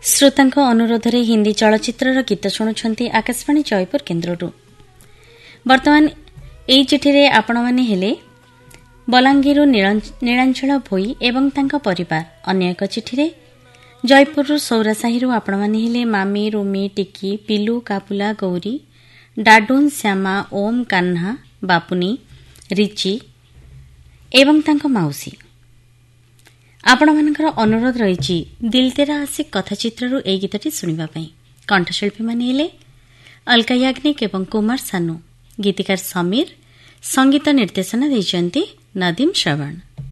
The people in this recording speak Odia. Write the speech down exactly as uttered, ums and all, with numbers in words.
ଶ୍ରୋତାଙ୍କ ଅନୁରୋଧରେ ହିନ୍ଦୀ ଚଳଚ୍ଚିତ୍ରର ଗୀତ ଶୁଣୁଛନ୍ତି ଆକାଶବାଣୀ ଜୟପୁର କେନ୍ଦ୍ରରୁ। ବର୍ତ୍ତମାନ ଏହି ଚିଠିରେ ଆପଣମାନେ ହେଲେ ବଲାଙ୍ଗୀରରୁ ନୀଳାଞ୍ଚଳ ଭୋଇ ଏବଂ ତାଙ୍କ ପରିବାର। ଅନ୍ୟ ଏକ ଚିଠିରେ ଜୟପୁରରୁ ସୌରାସାହିରୁ ଆପଣମାନେ ହେଲେ ମାମି, ରୁମି, ଟିକି, ପିଲୁ, କାପୁଲା, ଗୌରୀ, ଡାଡୁନ୍, ଶ୍ୟାମା, ଓମ୍, କାହ୍ନା, ବାପୁନି, ରିଚି ଏବଂ ତାଙ୍କ ମାଉସୀ। ଆପଣମାନଙ୍କର ଅନୁରୋଧ ରହିଛି ଦିଲ୍ ତେରା ଆଶିକ୍ କଥାଚିତ୍ରରୁ ଏହି ଗୀତଟି ଶୁଣିବା ପାଇଁ। କଣ୍ଠଶିଳ୍ପୀମାନେ ହେଲେ ଅଲକା ୟାଗ୍ନିକ୍ ଏବଂ କୁମାର ସାନୁ, ଗୀତିକାର ସମୀର, ସଙ୍ଗୀତ ନିର୍ଦ୍ଦେଶନା ଦେଇଛନ୍ତି ନଦୀମ ଶ୍ରବଣ।